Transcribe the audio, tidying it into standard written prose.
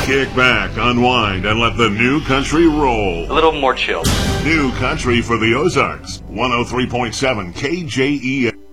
Kick back, unwind, and let the new country roll. A little more chill. New country for the Ozarks. 103.7 KJE.